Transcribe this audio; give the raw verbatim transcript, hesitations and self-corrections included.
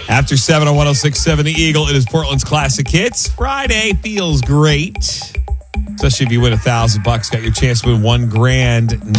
After seven on one oh six point seven The Eagle, it is Portland's Classic Hits. Friday feels great, especially if you win a thousand bucks. Got your chance to win one grand